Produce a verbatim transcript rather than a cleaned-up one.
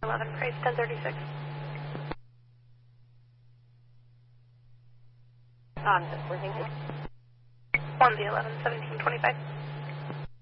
eleven, price ten thirty-six. On the fourteen. one the eleven, seventeen twenty-five.